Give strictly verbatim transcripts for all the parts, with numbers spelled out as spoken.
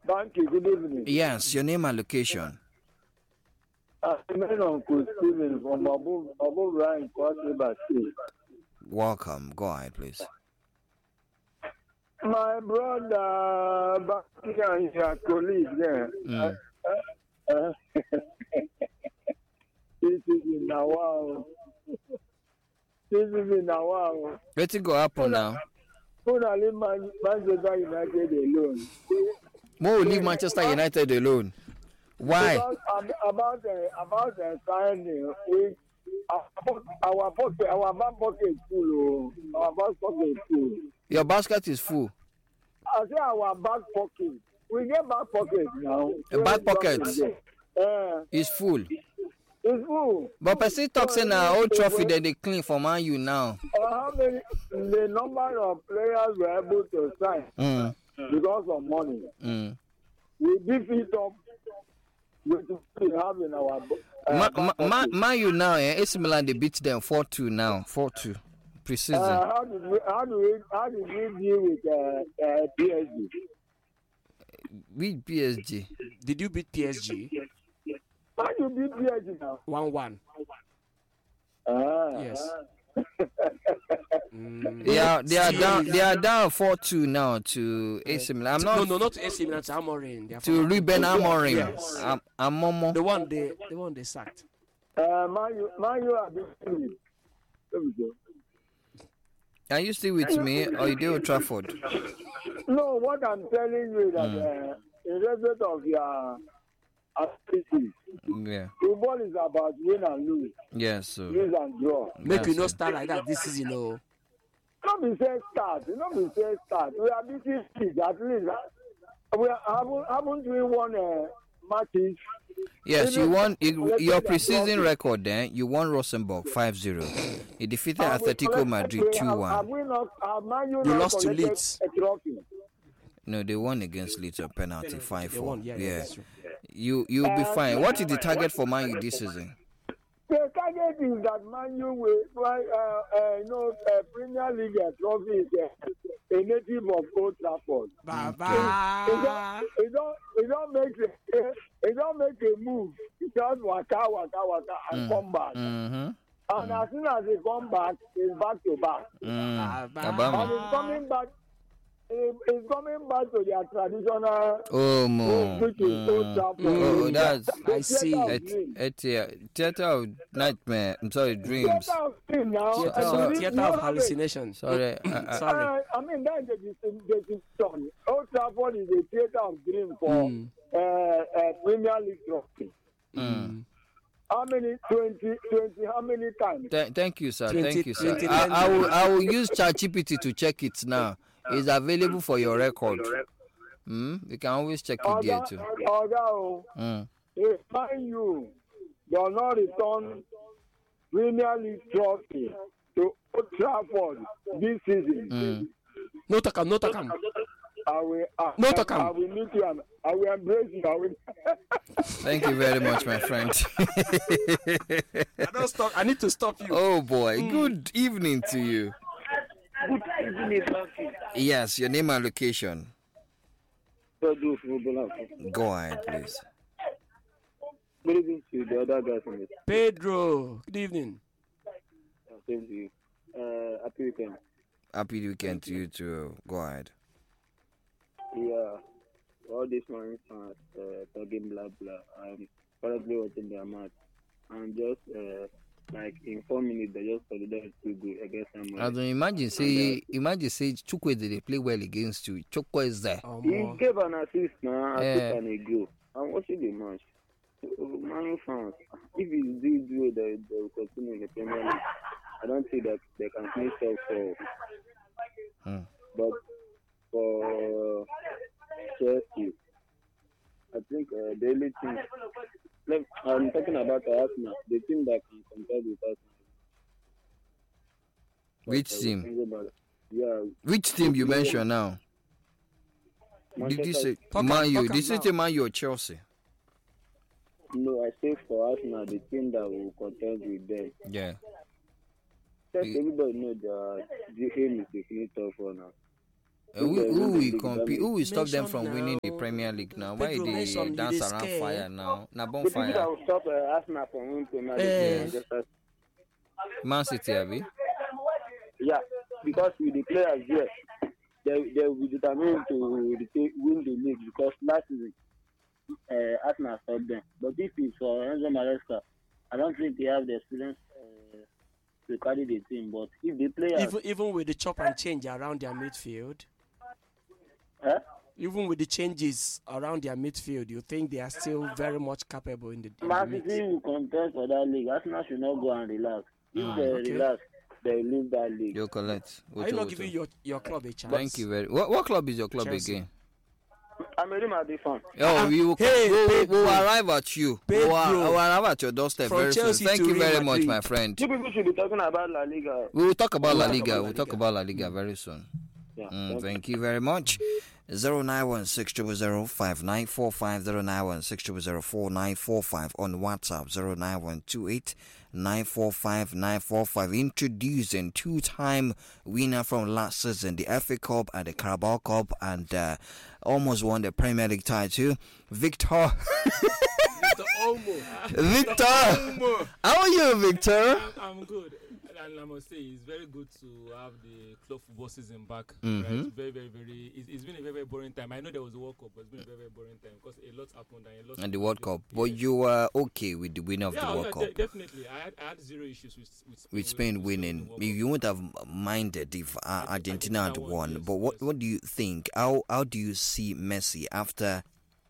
Thank you. Good evening. Yes, your name and location. I'm Uncle Stephen from above above Ryan, Cross River State. Welcome. Go ahead, please. My brother, back and your colleague there. Mm. Uh, uh, this is in a while. This is in a while. Let it go happen now. Only Man- Manchester United alone. Mo will leave Manchester United alone. Why? Because um, about the about the signing, we our, our pocket, our back pocket full. Oh. Our back pocket full. Your basket is full. I say our back pocket. We get back pocket now. A back pocket Uh, is full. it's full. But person talk say na Old Trafford that they clean for Man U now. Uh, how many the number of players were able to sign Mm. because of money? Mm. We beef it up with what we have in our uh, Ma, back ma, ma, pocket. Man U now, eh? A C Milan they beat them four two now, four two, preseason. Uh, how did we how do we how did we deal with uh, uh, P S G? Beat P S G. Did you beat P S G? How do you beat P S G now? one one. Ah. Yes. Mm. They are they are down they are down four two now to A C Milan. I'm No, not no, not to A C Milan, to Amorim. They are to from- Ruben Amorim. Yes. Am I'm Momo. The one they, the one they sacked. Uh, Man U, Man U are beating me. There we go. Are you still with me or you deal with Trafford? No, what I'm telling you is that uh, in respect of your activities, Yeah. football is about win and lose, Yes. So lose and draw. Make you Yes, not sir. start like that this season, no. Not be say start, not be say start. We are beating kids at least. Uh, we are, haven't haven't we won uh, matches? Yes, you Even- won you- collected your their preseason trophy. record. Then you won Rosenborg five zero. You defeated Have we Atletico collected- Madrid we two have- Have one. we not? Have Man U You not lost to collected Leeds. a trophy? No, they won against Leeds on penalty five They four. won, yeah, yeah, Yeah, that's true. you you'll be fine. What is the target for Man U this season? The target is that Man U will, well, uh, uh, you know, uh, Premier League uh, trophy is uh, a native of Old Trafford. Baba. It don't, it don't make a, it don't make a move. It just waka, waka, waka, and come back. Mm-hmm. And as soon as they come back, it's back to back. Mm. Baba. And Obama. it's coming back. it- It's coming back to their traditional, Oh, home, mo. which is Old Mm. Trafford. Oh, that's The I see. theatre of it. dreams. It uh, theater of nightmare. I'm sorry, dreams. Theatre of dreams now. Theatre And of- you Theater know of how they- hallucination. Sorry. Uh, uh, Sorry. Uh, I mean, that's the distinction. The distinction. Old Trafford is a theatre of dream for Mm. uh, uh, Premier League trophy. mm. How many? twenty, twenty, how many times? Th- thank you, sir. twenty, Thank you, sir. twenty, I, ten. I will I will use ChatGPT to check it now. It's available for your record. Mm? You can always check it there Oga, too. Oga, Mm. if Man U does not return Premier League trophy to Old Trafford this season, Mm. No talk am, no talk am. I will, I, No talk am. I will meet you and I will embrace you. I will. Thank you very much, my friend. I don't stop. I need to stop you. Oh boy, good evening to you. Good evening, Lucky. Yes, your name and location. Good evening Go ahead, please. to the other guys in the Pedro. Good evening. same to you. Uh, happy weekend. Happy weekend to you too. Go ahead. Yeah, all this morning fans uh, talking blah blah. I'm currently watching their match, and just uh, like in four minutes they just considered two good against I someone. don't imagine say imagine say Chukwueze they play well against you. Chukwu is there. Oh, He more. gave an assist now, Yeah. assist and a goal. I'm watching the match. So, Man fans, if it's this way that they will continue in the Premier League, I don't think that they can finish up for. Hmm. But for Chelsea, I think uh, the only team. Like, I'm talking about Arsenal, the team that can compare with Arsenal. Which But, uh, team? think about it. Yeah. Which team you mentioned now? Did you Manchester- say Talk am- Man U? talk Did you am say now. Man U or Chelsea? No, I say for Arsenal, the team that will contest with them. Yeah. Just You- everybody know that the aim is to finish top four now. Uh, who, They who win the will league, that compete? means Who will stop them Mention from winning the now. Premier League now? Why Pedro, they mention you dance dey around scare. fire now? Na the people that bonfire. will stop uh, Arsenal from winning Premier League Eh. is Manchester. Man City, abi? Yeah, because with the players here, they they will be determined to retain- win the league because last season uh, Arsenal stopped them. But if it's for Enzo Maresca, I don't think they have the experience uh, to carry the team. But if the players, Even even with the chop and change around their midfield, eh? even with the changes around their midfield, you think they are still very much capable in the, in the Man mix? City will contest for that league. Arsenal should not go and relax. If Mm, they okay. relax, they leave that league. You collect. Are you not giving your, your club a chance? Thank you very. What what club is your club Chelsea. again? I'm a Real Madrid fan. Oh, we will, Hey, we will, we Pedro. will arrive at you. We will, Pedro. we will arrive at your doorstep From very Chelsea soon. Thank to you Real very much, Madrid. my friend. You people should be talking about La Liga. We will talk about La talk Liga. about La We'll talk Liga. about La Liga very soon. Yeah, Mm, thank thank you very much. Zero nine one six zero zero five nine four five zero nine one six zero zero four nine four five on WhatsApp zero nine one two eight nine four five nine four five. Introducing two-time winner from last season, the F A Cup and the Carabao Cup, and uh, almost won the Premier League title, Victor. Mister Omo. Victor, how are you, Victor? I'm, I'm good. And I must say, it's very good to have the club football season back. Mhm. Right? Very, very, very. It's, it's been a very, very boring time. I know there was a World Cup, but it's been a very, very boring time because a lot happened and a lot. And the World Cup, but Yeah. you were okay with the winner of yeah, the World yeah, Cup. de- definitely. I had, I had zero issues with with Spain, With Spain winning, the World you Cup. you wouldn't have minded if uh, Argentina Argentina had won, won. yes, But what yes. what do you think? How how do you see Messi after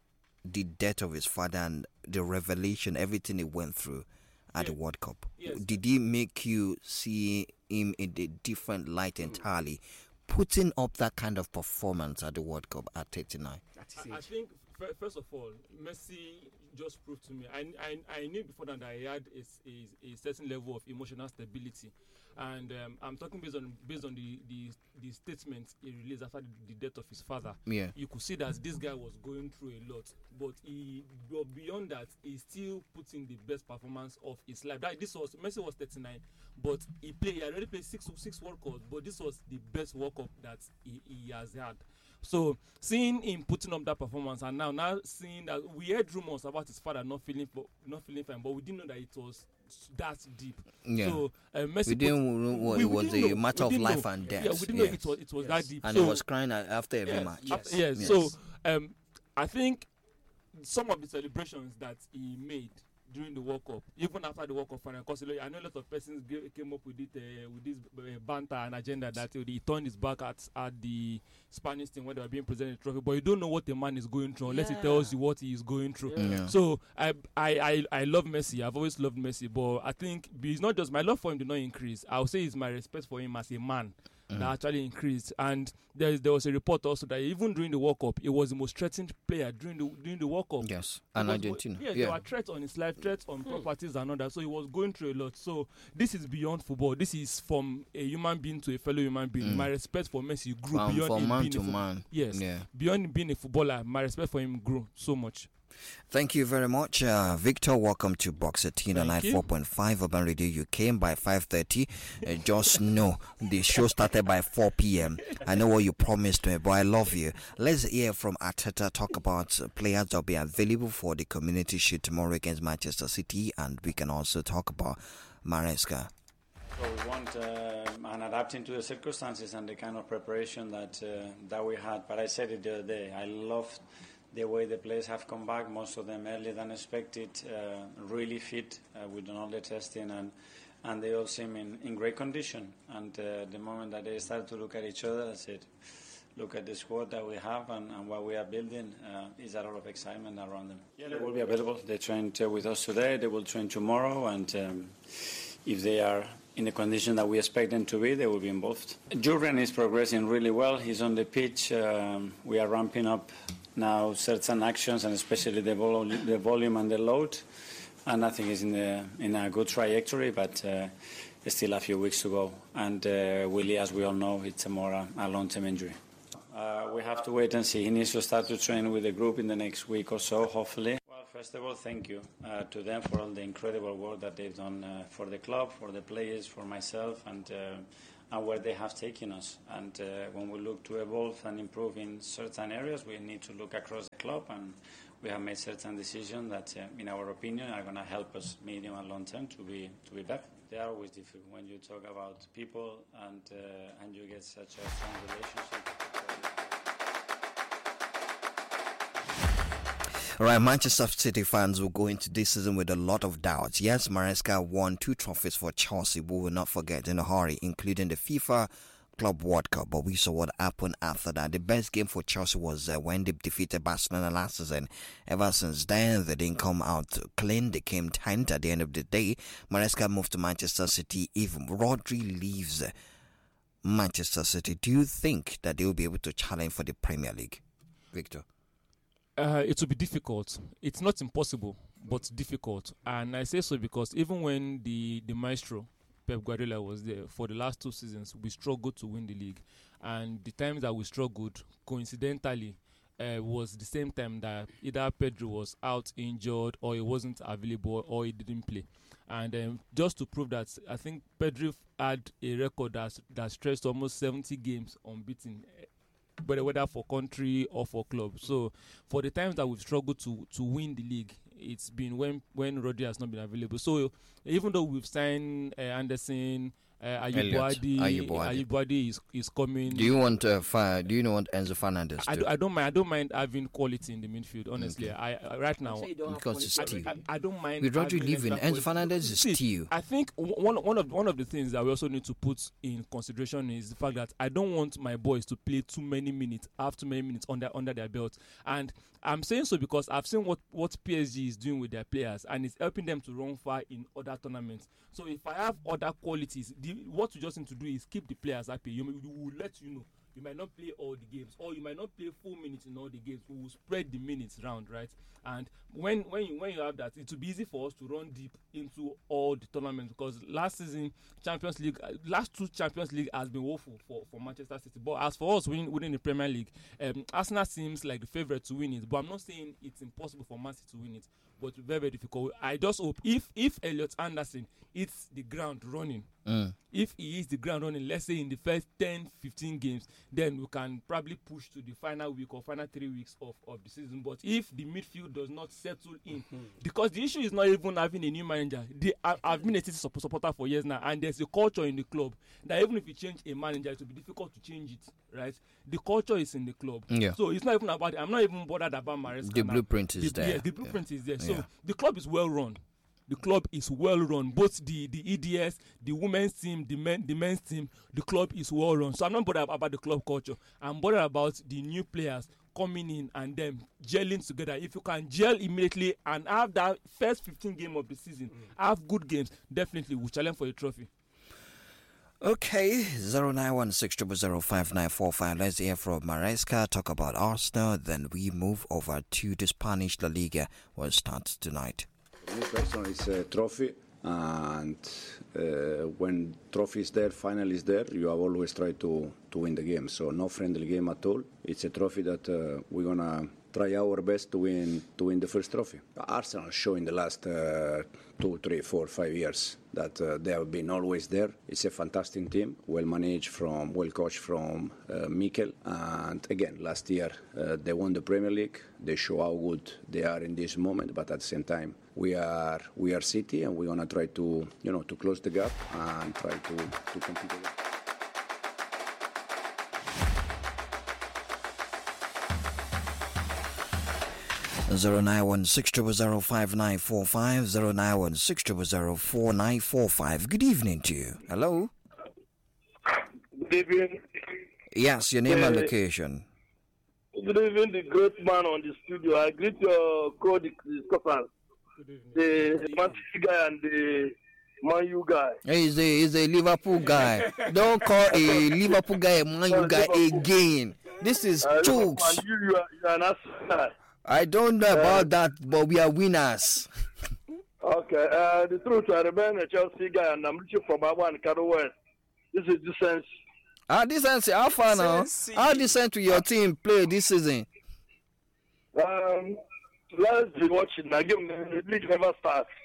the death of his father and the revelation, everything he went through at the Yeah. World Cup? Yes. Did he make you see him in a different light entirely, putting up that kind of performance at the World Cup at thirty-nine? At his I, I age. think f- first of all, Messi just proved to me. I, I, I knew before that I had a, s- a, a certain level of emotional stability, and um, I'm talking based on based on the the, the statement he released after the, the death of his father. Yeah. You could see that this guy was going through a lot, but he but beyond that, he still put in the best performance of his life. That this was Messi was thirty-nine, but he played. He already played six six World Cups, but this was the best World Cup that he, he has had. So seeing him putting up that performance, and now now seeing that we heard rumors about his father not feeling for, not feeling fine, but we didn't know that it was that deep. Yeah. So uh, Messi We didn't know what we- it we was didn't a know. matter We of didn't life know. and death. Yeah, we didn't know Yes. it was it was Yes. that deep. And so, he was crying a- after every yes, match. Yes. uh, yes. Yes. So um, I think some of the celebrations that he made during the World Cup, even after the World Cup final, because I know a lot of persons g- came up with it uh, with this uh, banter and agenda that uh, he turned his back at at the Spanish team when they were being presented the trophy, but you don't know what the man is going through unless he tells you what he is going through. Yeah. Yeah. So I, I I I love Messi. I've always loved Messi, but I think it's not just my love for him did not increase. I would say it's my respect for him as a man that actually increased. And there there was a report also that even during the World Cup, he was the most threatened player during the during the World Cup. Yes. And Because, Argentina. Yeah, Yeah. there were threats on his life, threats on properties and all that. So he was going through a lot. So this is beyond football. This is from a human being to a fellow human being. Mm. My respect for Messi grew From, beyond from him man being to a fo- man. Yes, Yeah. beyond being a footballer, my respect for him grew so much. Thank you very much, uh, Victor. Welcome to Boxer Teen on Thank you. ninety-four point five Urban Radio. You came by five thirty. Uh, just know the show started by four p.m. I know what you promised me, but I love you. Let's hear from Arteta talk about uh, players that will be available for the Community Shield tomorrow against Manchester City, and we can also talk about Maresca. So we want uh, and adapting to the circumstances and the kind of preparation that uh, that we had. But I said it the other day. I love the way the players have come back. Most of them earlier than expected, uh, really fit. Uh, we've done all the testing, and and they all seem in, in great condition. And uh, the moment that they started to look at each other, I said, look at the squad that we have and, and what we are building. Uh, is a lot of excitement around them. Yeah, they will be available. They trained uh, with us today. They will train tomorrow, and um, if they are in the condition that we expect them to be, they will be involved. Jurgen is progressing really well. He's on the pitch. Um, we are ramping up now certain actions, and especially the, vol- the volume and the load. And I think he's in, the, in a good trajectory, but uh, there's still a few weeks to go. And uh, Willie, as we all know, it's a more a, a long-term injury. Uh, we have to wait and see. He needs to start to train with the group in the next week or so, hopefully. Well, first of all, thank you uh, to them for all the incredible work that they've done uh, for the club, for the players, for myself, and uh, and where they have taken us. And uh, when we look to evolve and improve in certain areas, we need to look across the club, and we have made certain decisions that, uh, in our opinion, are going to help us medium and long term to be to be better. They are always difficult when you talk about people and uh, and you get such a strong relationship. All right, Manchester City fans will go into this season with a lot of doubts. Yes, Maresca won two trophies for Chelsea, but we will not forget in a hurry, including the FIFA Club World Cup. But we saw what happened after that. The best game for Chelsea was uh, when they defeated Barcelona last season. Ever since then, they didn't come out clean. They came tenth at the end of the day. Maresca moved to Manchester City. If Rodri leaves uh, Manchester City, do you think that they will be able to challenge for the Premier League? Victor? Uh, it will be difficult. It's not impossible, but difficult. And I say so because even when the, the maestro, Pep Guardiola, was there for the last two seasons, we struggled to win the league. And the times that we struggled, coincidentally, uh, was the same time that either Pedro was out injured or he wasn't available or he didn't play. And um, just to prove that, I think Pedro had a record that, that stretched almost seventy games unbeaten, whether whether for country or for club. So for the times that we've struggled to to win the league, it's been when when Rodri has not been available. So even though we've signed uh, Anderson, uh, Ayubuadi, Ayubuadi is is coming. Do you want uh, fi- Do you know want Enzo Fernandez? I, do, I don't mind. I don't mind having quality in the midfield. Honestly, okay. I uh, right now because it's still. I, I, I don't mind. With Rodri leaving, Enzo Fernandez is still. I think one one of one of the things that we also need to put in consideration is the fact that I don't want my boys to play too many minutes, have too many minutes under under their belt. And I'm saying so because I've seen what what P S G is doing with their players, and it's helping them to run far in other tournaments. So if I have other qualities, the, what you just need to do is keep the players happy. You, you will let you know. You might not play all the games, or you might not play full minutes in all the games. We will spread the minutes round, right? And when when you when you have that, it will be easy for us to run deep into all the tournaments, because last season Champions League, uh, last two Champions League has been woeful for, for Manchester City. But as for us winning within the Premier League, um, Arsenal seems like the favourite to win it. But I'm not saying it's impossible for Man City to win it, but very very difficult. I just hope if if Elliot Anderson hits the ground running. Mm. If he is the ground running, let's say in the first ten, fifteen games, then we can probably push to the final week or final three weeks of, of the season. But if the midfield does not settle in, mm-hmm. because the issue is not even having a new manager. The, I, I've been a City supporter for years now, and there's a culture in the club that even if you change a manager, it will be difficult to change it, right? The culture is in the club. Yeah. So it's not even about it. I'm not even bothered about Maresca. The blueprint is the, there. Yeah, the blueprint yeah. is there. So yeah. the club is well run. The club is well run. Both the, the E D S, the women's team, the men, the men's team, the club is well run. So I'm not bothered about the club culture. I'm bothered about the new players coming in and them gelling together. If you can gel immediately and have that first fifteen game of the season, mm. have good games, definitely we'll challenge for a trophy. Okay, zero nine one six zero zero five nine four five. Let's hear from Maresca, talk about Arsenal, then we move over to the Spanish La Liga, where it starts tonight. Me personally, it's a trophy, and uh, when trophy is there, final is there, you have always tried to, to win the game. So no friendly game at all. It's a trophy that uh, we're gonna try our best to win to win the first trophy. Arsenal show in the last uh, two, three, four, five years that uh, they have been always there. It's a fantastic team, well managed from, well coached from uh, Mikel. And again, last year uh, they won the Premier League. They show how good they are in this moment, but at the same time, we are we are City, and we're gonna try to you know to close the gap and try to to compete again. Zero nine one six triple zero five nine four five zero nine one six triple zero four nine four five. Good evening to you. Hello. Good evening. Yes, your name uh, and location. Good evening, the great man on the studio. I greet your co-discussants, the Man City guy and the Man U guy. He's a he's a Liverpool guy. Don't call a Liverpool guy a Man U guy again. This is uh, jokes. You, you, are, you are an Arsenal. I don't know about uh, that, but we are winners. Okay, uh, the truth, I remain a Chelsea guy, and I'm reaching from Baba and Caro West. This is Decency. Ah, Decency, how far now? How decent to your team play this season? Um, let's be watching. The game, the league never starts.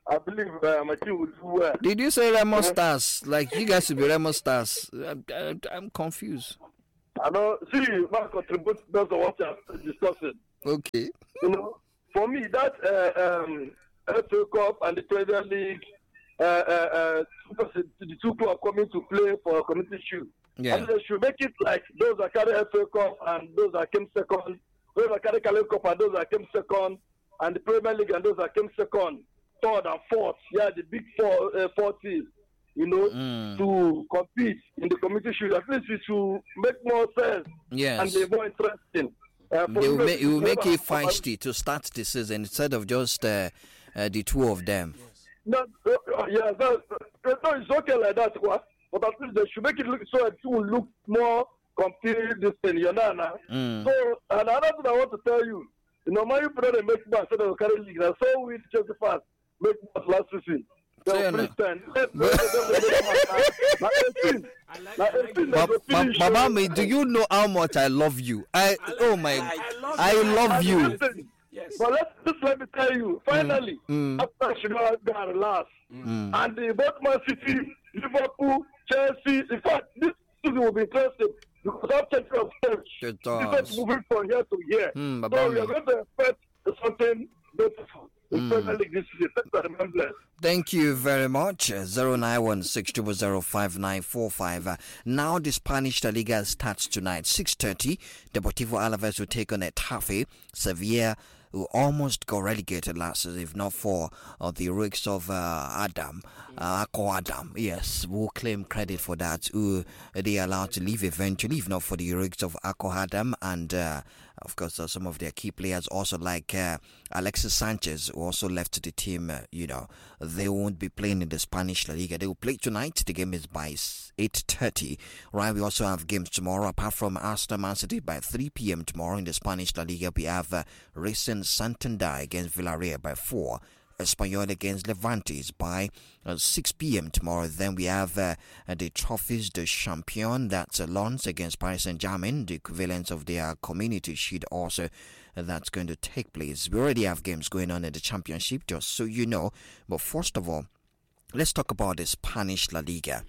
I believe uh, my team will do well. Did you say Remo Yeah. Stars? Like you guys should be Remo Stars. I'm, I'm, I'm confused. I know. See, my contribute based on what you're discussing. Okay. You know, for me, that uh, um, F A Cup and the Premier League, uh, uh, uh, the two clubs coming to play for a community shield. Yeah. And they should make it like those that carry F A Cup and those that came second, those that carry Calais Cup and those that came second, and the Premier League and those that came second, third and fourth. Yeah, the big four, uh, four teams, you know, Mm. to compete in the community shield. At least it should make more sense and Yes. be more interesting. Uh, for They will you make, it will to make never it have- feisty to start the season instead of just uh, uh, the two of them. No, uh, uh, yeah, that, uh, no, it's okay like that, what? But at least they should make it look so it will look more complete. This thing, you know, now. Mm. So, and another thing I want to tell you, you know, my brother they make back so they will carry league. That's so we Chelsea fans make back last season. They Say will no. please stand. Let- let- let them make back. Now, eighteen. I like, Now, I like eighteen, the- they Ba- go ba- finish, Baba, uh, me, do you know how much I love you? I oh my, I love you. Listen, Yes. But let's just let me tell you, finally, Mm. after she got relax, Mm. and the both Man City, Liverpool, Chelsea, in fact, this season will be interesting because after twelve games, It different does. moving from here to here. Mm, So Baba we are me. going to expect something beautiful in Mm. Premier League this season. Thanks for remembering. Thank you very much. zero nine one six zero zero five nine four five. Uh, now the Spanish La Liga starts tonight, six thirty. Deportivo Alaves will take on Getafe. Sevilla who almost got relegated last season, if not for uh, the heroics of uh, Adam, uh, Akko Adam. Yes, will claim credit for that. Who they allowed to leave eventually, if not for the heroics of Akko Adam and uh, of course, uh, some of their key players also like uh, Alexis Sanchez, who also left the team. Uh, you know, they won't be playing in the Spanish La Liga. They will play tonight. The game is by eight thirty. Right, we also have games tomorrow. Apart from Arsenal Man City by three p.m. tomorrow in the Spanish La Liga, we have uh, Racing Santander against Villarreal by four. Espanyol against Levantes by uh, six p.m. tomorrow. Then we have uh, uh, the Trophies de Champion, that's uh, Lens against Paris Saint-Germain, the equivalent of their community shield also uh, that's going to take place. We already have games going on in the championship, just so you know. But first of all, let's talk about the Spanish La Liga.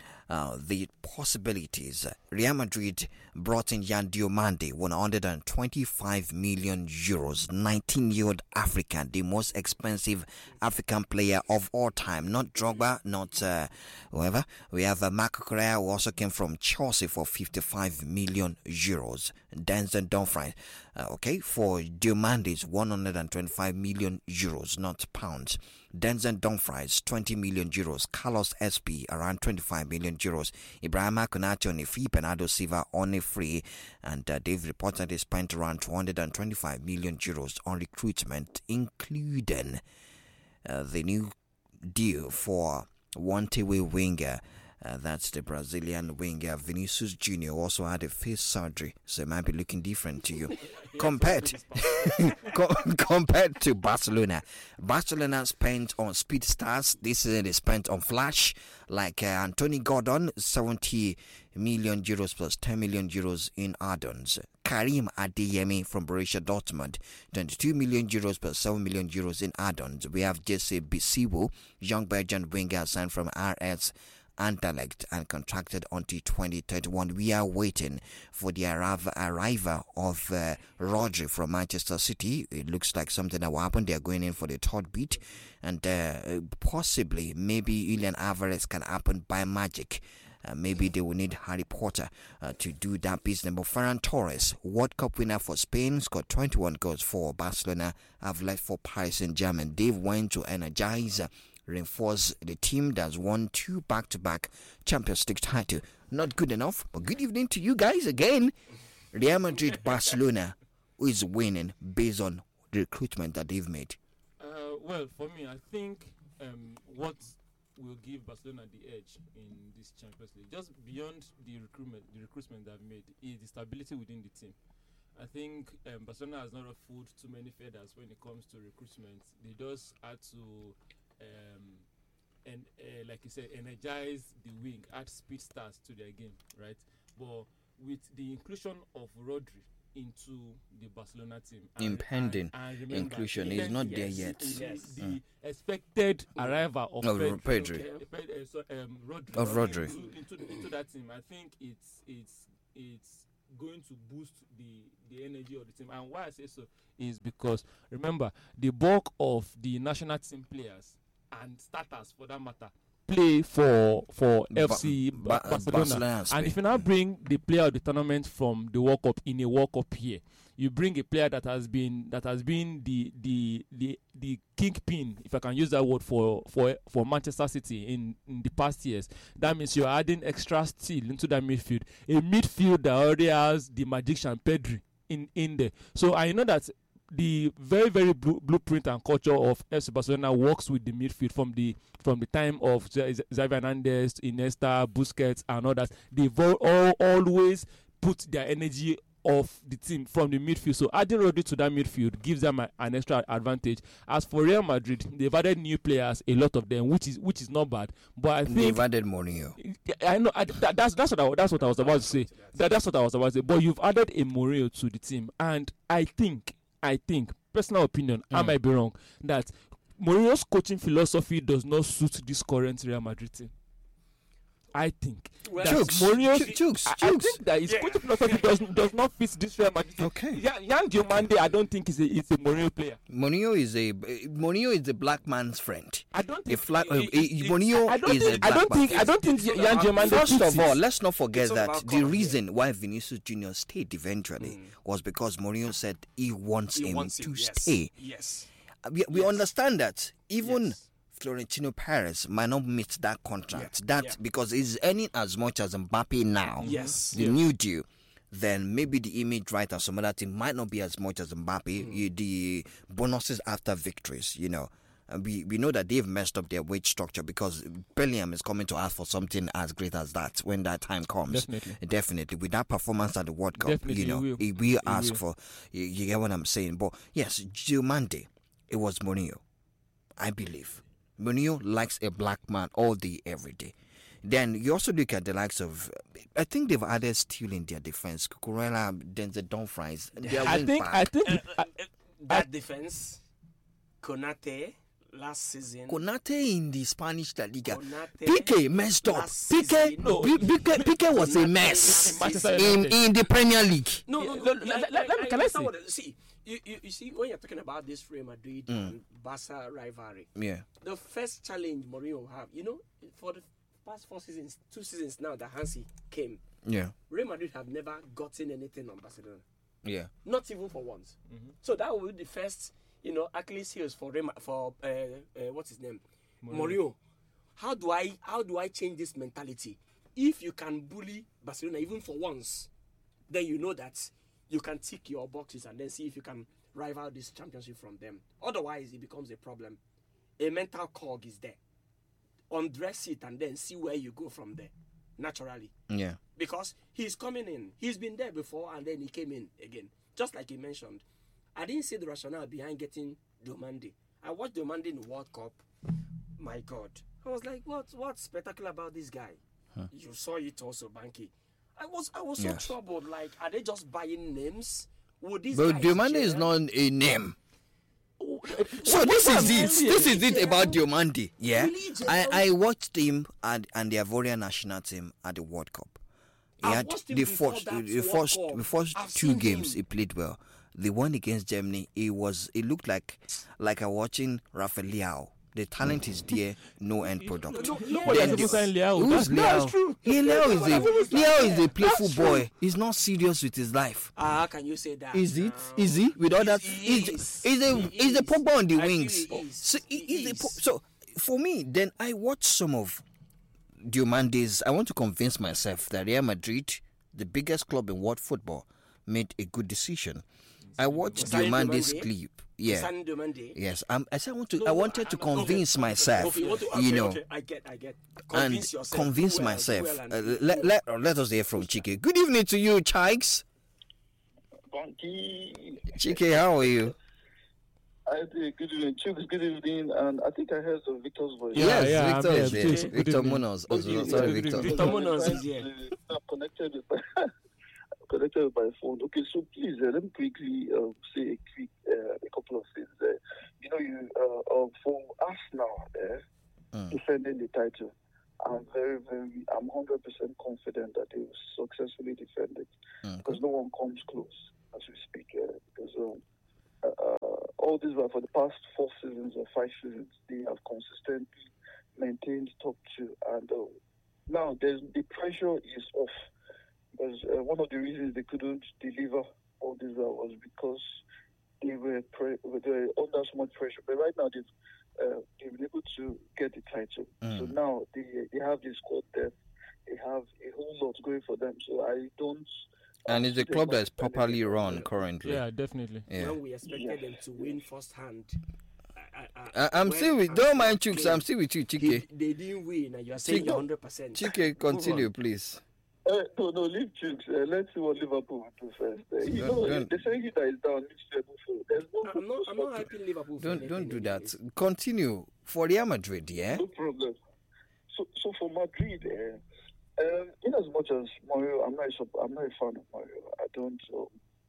Uh, the possibilities. Real Madrid brought in Yan Diomande, one hundred twenty-five million euros, nineteen-year-old African, the most expensive African player of all time. Not Drogba, not uh, whoever. We have uh, Marco Correa, who also came from Chelsea for fifty-five million euros. Denzel Dumfries, uh, okay, for Diomande's one hundred twenty-five million euros, not pounds. Denzel Dumfries, twenty million euros. Carlos S P, around twenty-five million euros. Ibrahima Konate on a free. Bernardo Silva on a free. And uh, they've reported they spent around two hundred twenty-five million euros on recruitment, including uh, the new deal for one-way winger. Uh, that's the Brazilian winger Vinicius Junior also had a face surgery, so it might be looking different to you compared co- compared to Barcelona. Barcelona spent on speed stars. This season they spent on flash like uh, Anthony Gordon, seventy million euros plus ten million euros in add-ons. Karim Adeyemi from Borussia Dortmund, twenty-two million euros plus seven million euros in add-ons. We have Jesse Bisiwo, young Belgian winger signed from R S Anderlecht and contracted until twenty thirty-one. We are waiting for the arrival, arrival of uh, Rodri from Manchester City. It looks like something that will happen. They are going in for the third beat, and uh, possibly maybe Julian Alvarez can happen by magic. Uh, maybe they will need Harry Potter uh, to do that business. But Ferran Torres, World Cup winner for Spain, scored twenty-one goals for Barcelona. Have left for Paris Saint-Germain. They went to energize, uh, reinforce the team that's won two back-to-back Champions League title. Not good enough, but good evening to you guys again. Real Madrid, Barcelona, who is winning based on the recruitment that they've made. Uh, well, for me, I think um, what will give Barcelona the edge in this Champions League, just beyond the recruitment, the recruitment they've made, is the stability within the team. I think um, Barcelona has not afforded too many feathers when it comes to recruitment. They just had to, um, and uh, like you said, energize the wing, add speed stars to their game, right? But with the inclusion of Rodri into the Barcelona team. Impending and, and remember, inclusion yes, is not there yes, yet. yes. The Mm. expected arrival of Of Pedri, Pedri. uh, Ped- uh, so, um, Rodri, Of Rodri. Into, into, into that team. I think it's it's it's going to boost the the energy of the team. And why I say so is because remember the bulk of the national team players and starters for that matter play for for Ba- F C Ba- Ba- Barcelona. Barcelona and And Spain. if you now bring the player of the tournament from the World Cup in a World Cup here, you bring a player that has been that has been the the the the kingpin, if I can use that word, for for for Manchester City in, in the past years. That means you're adding extra steel into that midfield, a midfield that already has the magician Pedri in in there. So I know that the very very blue, blueprint and culture of F C Barcelona works with the midfield from the from the time of Z- Z- Xavi Hernandez, Iniesta, Busquets, and others. They've all, all always put their energy of the team from the midfield. So adding Rodri to that midfield gives them a, an extra advantage. As for Real Madrid, they've added new players, a lot of them, which is which is not bad. But I think They've added Mourinho. I know I, that, that's that's what I, that's what I was about to say. That, that's what I was about to say. But you've added a Mourinho to the team, and I think I think personal opinion, I might be wrong, that Mourinho's coaching philosophy does not suit this current Real Madrid team. I think Well, that Jukes, Mourinho's Ju- Jukes, I, I Jukes. think that his Yeah. coaching philosophy does does not fit this Real Madrid team. Okay. Yan, Yan Diomande, I don't think is a is a Mourinho player. Mourinho is a Mourinho is the black man's friend. I don't A think fla- uh, it- it- uh, Mourinho I don't is a think I black don't man. think I don't think It's all Yan about- Diomande First fits of all, it. let's not forget It's all that about the colour, reason why Vinicius Junior stayed eventually was because Mourinho said he wants He him wants to him, yes. stay. Yes. Uh, We, we Yes. understand that even Yes. Florentino Perez might not meet that contract. That Yeah. because he's earning as much as Mbappe now. Yes. The new deal. Then maybe the image right and some other thing might not be as much as Mbappe. You, the bonuses after victories, you know. And we, we know that they've messed up their wage structure because Bellingham is coming to ask for something as great as that when that time comes. Definitely. Definitely. With that performance at the World Cup, Definitely you know, he will. he will He ask will. for, you, you get what I'm saying. But yes, Diomande, it was Mourinho, I believe. Mourinho likes a black man all day, every day. Then you also look at the likes of, I think they've added steel in their defense. Cucurella, Denzel Dumfries. Their I wing think back. I think Uh, I- uh, that defense, Konate last season. Konate in the Spanish La Liga. Konate Piqué messed up. last Piqué, season. No. Pi- Piqué, Piqué was a Konate mess Manchester in, United. in the Premier League. No, no, Yeah, no. let- like- let- like- let me- can I that's say? not what- See, you, you, you see, when you're talking about this Real Madrid and Barca rivalry, Yeah. the first challenge Mourinho will have, you know, for the past four seasons, two seasons now that Hansi came, Yeah. Real Madrid have never gotten anything on Barcelona, Yeah. not even for once. So that will be the first, you know, Achilles heels for Real, Ma- for uh, uh, what's his name, Mourinho. How do I how do I change this mentality? If you can bully Barcelona even for once, then you know that you can tick your boxes and then see if you can rival this championship from them. Otherwise, it becomes a problem. A mental cog is there. Undress it and then see where you go from there, naturally. Yeah. Because he's coming in. He's been there before and then he came in again. Just like he mentioned. I didn't see the rationale behind getting Diomande. I watched Diomande in the World Cup. My God. I was like, what what's spectacular about this guy? You saw it also, Banky. I was I was so Yes. troubled. Like, are they just buying names? Would these But guys Diomande is gel? not a name. So What- this what is I'm it. saying This is it yeah. about Diomande. Yeah. Really, Jay? I, I watched him and, and the Ivorian national team at the World Cup. He I've had watched him the before first that the World first Cup. the first I've two seen games him. he played well. The one against Germany, it was it looked like like I watching Rafael Leao. The talent is there, no end product. No, Nobody Then has the- ever signed Leao. Who's That's- that's Leao? true. Yeah, Leao is a Leao is a playful That's boy. He's not serious with his life. Ah, how can you say that? Is it? now? Is he? With all that, He he's, is. he's a He he's a is. Pogba on the I feel wings. he is. So he, He he's a is. po- so for me, then I watch some of Diomande's. I want to convince myself that Real Madrid, the biggest club in world football, made a good decision. I watched Signing Diomande's Diomande? clip. Yeah. Signing Diomande? Yes. Um, I said I want to. No, I no, wanted to I'm- okay, convince okay, myself. okay, you want to- you okay, know. okay, I get, I get. And Convince yourself. convince Do well, do myself. well and Uh, do let, well. let, let us hear from Chike. Good evening to you, Chikes. Bunky. Chike, how are you? I did. Good evening, Chooks. Good evening, and I think I heard some Victor's voice. Yeah, yes, yeah, I'm Victor here. is there. Good Victor evening. Munoz. Good Oh, evening. sorry, Good Victor. evening. Victor Munoz is Trying here. to stay connected with connected with my phone. Okay, so please uh, let me quickly uh, say a quick, uh, a couple of things. Uh, you know, you uh, uh, for Arsenal uh, Mm. defending the title, I'm very, very, I'm one hundred percent confident that they will successfully defend it Mm. because no one comes close as we speak. Uh, because um, uh, uh, all these were for the past four seasons or five seasons, they have consistently maintained top two, and uh, now there's the pressure is off. Because uh, one of the reasons they couldn't deliver all this uh, was because they were pre- they were under so much pressure. But right now they've uh, they've been able to get the title. Mm. So now they they have this squad depth. They have a whole lot going for them. So I don't. And uh, it's a see them club not that's properly defending it. run currently. Yeah, definitely. Yeah. When we expected Yes. them to win first hand. I, I, I'm when still with. Arsenal Don't mind Chooks. came, I'm still with you, They, Chike. they didn't win, and you are saying Chike- you're one hundred percent. Chike, continue, please. Uh, no, no, leave Chooks. Uh, let's see what Liverpool will do first. Uh, you Don't- know, don't- they say he that is down needs to move forward. There's no, I'm not, I'm not hyping Liverpool for Don't anything don't do that. anyways. Continue for Real Madrid. Yeah. No problem. So, so for Madrid, uh, um, in as much as Mario, I'm not, a, sup- I'm not a fan of Mario. I don't, um,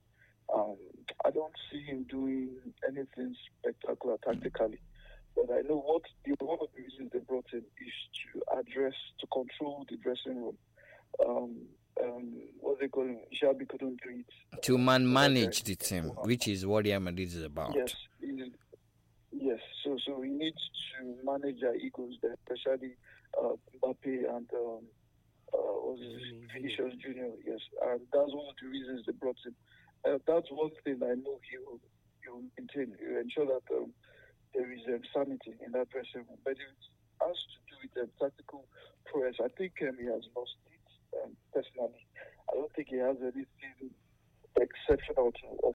um, I don't see him doing anything spectacular tactically. But I know what the one of the reasons they brought in is to address, to control the dressing room. Um, um, what they call him, Xabi couldn't do it. To man So manage that's, the team, uh, which is what Real Madrid is about. Yes, he- yes. So, so he needs to manage their egos, there, especially uh, Mbappe and um, uh, what was his Vini, Vini. Vinicius Junior. Yes, and that's one of the reasons they brought him. Uh, that's one thing I know he will, he will maintain. He will ensure that um, there is um, sanity in that dressing room. But it has to do with um, tactical prowess. I think um, he has lost it um, personally. I don't think he has anything exceptional to offer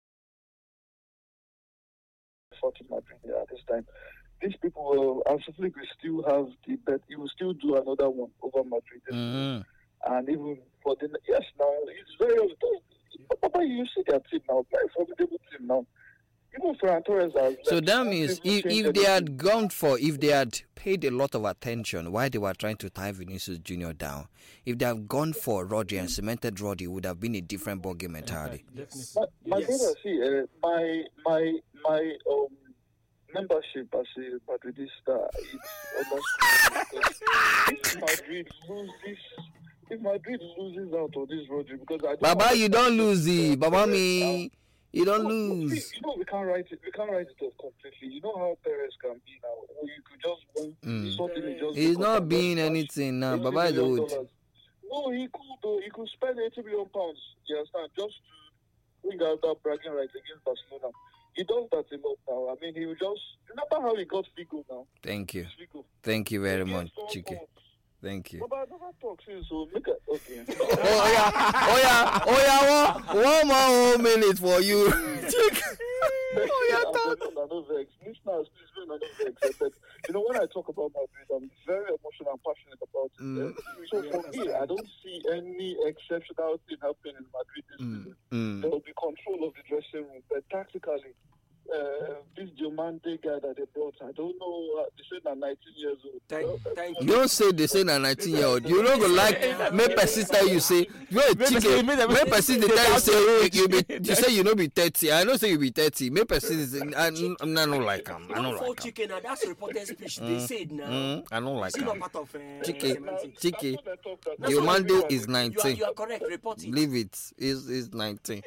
to Madrid at this time. These people will absolutely will still have the bet. He will still do another one over Madrid. this season. Mhm. And even for the yes, now it's very Papa, you see their team now, like formidable team now. Even Ferran Torres has So left. that Not means even if, changed if they had anything. gone for, if they had paid a lot of attention while they were trying to tie Vinicius Junior down, if they have gone for Rodri and cemented Rodri, it would have been a different ballgame entirely. Definitely. My, my Yes. brother, see, uh, my my my um membership as a Madridista is almost because if Madrid loses, if Madrid loses out on this Rodri, because I don't Baba, want- you don't lose the Baba Um, me. You don't No, lose. see, you know, we can't write it. We can't write it off completely. You know how Perez can be now. Or you could just want Mm. something and just. He's because not and being just anything now. eighty Baba is million old. dollars. No, he could though. He could spend eighty million pounds. You understand? Just to bring out that bragging right against Barcelona. He does that a lot now. I mean, he will just remember how he got Figo now. Thank you. Figo. Thank you very He much, gets all Chike. goals. Thank you. But I never talk since, so make it okay. Oh yeah, oh yeah, oh yeah, one, one more whole minute for you. Chike. Oh yeah, I'm talk. not- I'm not vex. Listeners, please don't not vex. But, you know, when I talk about Madrid, I'm very emotional and passionate about it. Mm. So for me, I don't see any exceptional thing happening in Madrid this Mm, season. mm. There will be control of the dressing room, but tactically, uh, this Diomande guy that they brought, I don't know. Uh, they said that nineteen years old. Thank, Well, thank you. Don't say they say na nineteen year old. You don't go like make person tell you say you a chicken. Make person dey tell you say you, you be you say you no be thirty. I know say you be thirty. Make person say I I'm not like am. I One don't for like am. chicken, and that's reported speech. They said now. Mm, I don't like It's not am. part of uh, Chicken. semantics. Chike, that's what I thought that- That's your what I Monday think. is You are, nineteen. you are correct. Report it. Leave it. Is is nineteen.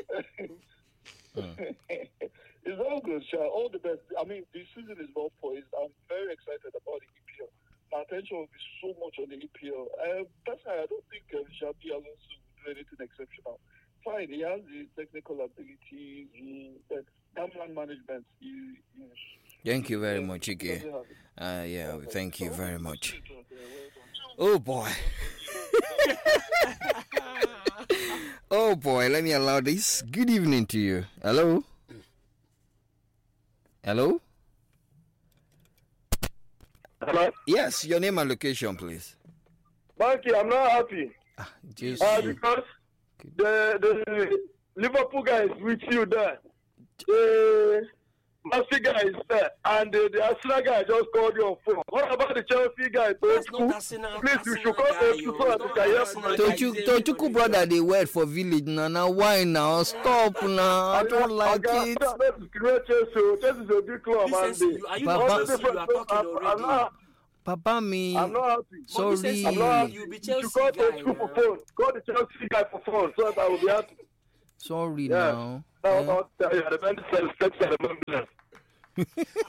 It's all good, Sha. All the best. I mean, the season is well poised. I'm very excited about the E P L. My attention will be so much on the E P L. Uh, personally, I don't think uh, Xabi Alonso will do anything exceptional. Fine, he has the technical ability, he, but that man management, he, he, Thank you very much, he Chike. doesn't have it. Uh, yeah, thank you very much. Yeah, Oh well done. boy. Oh boy, let me allow this. Good evening to you. Hello? Hello? Hello? Yes, your name and location, please. Banky, I'm not happy. Ah, Jesus. Uh, because the the Liverpool guys with you there. Uh, Chelsea guy is there, and uh, the Arsenal guy just called you on phone. What about the Chelsea guy? That's Tochukwu? not Arsenal. Please, you should call Arsenal guy, Tochukwu yo. so that It's we can hear not from Arsenal him. guy. Tochu, He's Tochuku everybody brother, there. they wait for village now. Now why now? Stop now. I don't like it. Let's create Chelsea. Chelsea is a big club, Listen, and see, they- you- are you Baba- not Chelsea? You are talking I'm, I'm already. not, Papa me. I'm not happy. But listen, Sorry. see, I'm not happy. You be You Chelsea should call guy Tochukwu for now. phone. Call the Chelsea guy for phone so that I will be happy. Sorry Yeah. now. Now, Eh? I'll tell you, the man says, "Steps at the moment." But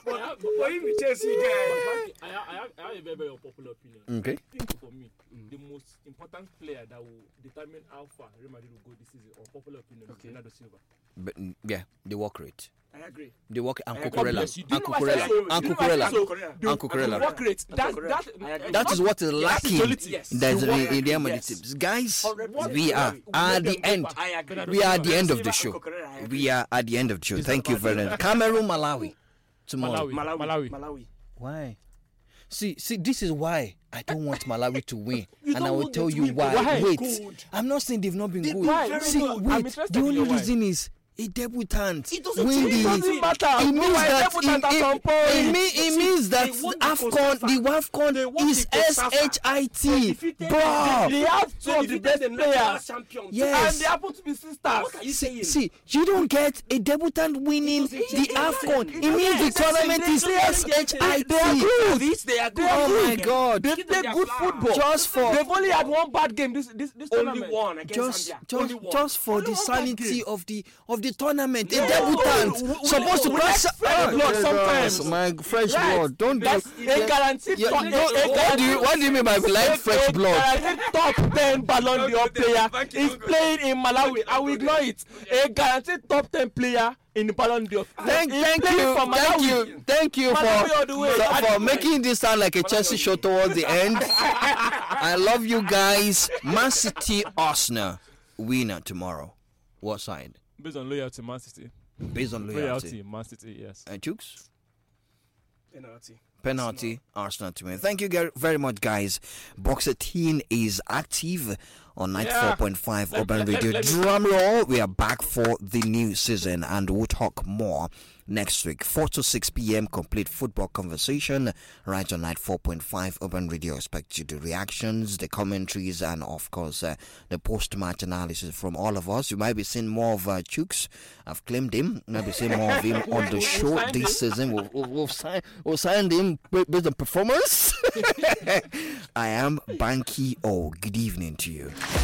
but you be Chelsea guy. I have, I have, I have a very, very unpopular opinion. Okay. I think for me, the most important player that will determine how far Real Madrid will go this season, unpopular opinion, Okay. is Bernardo Silva. But, mm, yeah, the work rate. I agree. The work and I agree. Cucurella. Bless you. Do you And know why I say Cucurella. so? And Do you know why I Cucurella. say so? Cucurella. The- And Cucurella. the work rate. That, Cucurella. that, I agree. That is what is lacking. quality. Yes. That's You in, are in the right, Amadi yes. teams. Guys, Hundred we are percent. at the end. I agree. We are at the end of the Silva show. and Cucurella, I agree. We are at the end of the show. Thank you very much. Cameroon, Malawi. Tomorrow. Malawi. Malawi. Malawi. Malawi. Why? See, see, this is why I don't want Malawi to win, You and I don't will want tell them to you win, why. but why? Wait, Good. I'm not saying they've not been good. why? Very See, good. I'm wait, interested the in only your why. reason is a debutant It doesn't win change the. nothing. matter. It No, means why that debutant it, at some it, point? it, mean, it means that They won the AFCON, COSAFA. the WAFCON won is the COSAFA. S H I T, defeated bro. the- They have two They of the defeated best the national players. champions. Yes. And they happen to be sisters. What are you See, saying? see, you don't get a debutant winning It doesn't the change AFCON. anything. It means the Yes, tournament they- is they- S H I They are T. good. This they are good. Oh my God. They Give play them their good flowers. football. Just for They've only had one bad game this this this Only tournament. one against just Zambia. just Only one. just for Only the one bad sanity game. of the of the tournament. A Yeah. debutant We- we- supposed to we cross like fresh blood sometimes. My fresh Right. blood. Don't do. That's a guaranteed Yeah, top. don't- a- a what do you what do you mean by like fresh a blood? guaranteed top ten Ballon d'Or player is playing in Malawi. I will ignore it. A guaranteed top ten player in the Ballon d'Or. Thank, He's thank playing you, for thank Malawi. you, thank you Malawi all the for way. for, for making this sound like a Chelsea show towards the end. I love you guys. Man City, Arsenal, winner tomorrow. What side? Based on loyalty, Man City. Based on loyalty. Loyalty, Man City. Yes. Uh, Chooks? Penalty. Penalty, Arsenal to win. Thank you gar- very much, guys. Boxer Teen is active on ninety-four point five Urban Radio. Drum roll. We are back for the new season, and we'll talk more next week. four to six p.m. complete football conversation right on ninety-four point five Urban Radio. Expect you the reactions, the commentaries, and of course uh, the post-match analysis from all of us. You might be seeing more of uh, Chooks. I've claimed him. You might be seeing more of him on the show this season. We'll, we'll, we'll, sign, we'll sign him based on performance. I am Banky O. Good evening to you.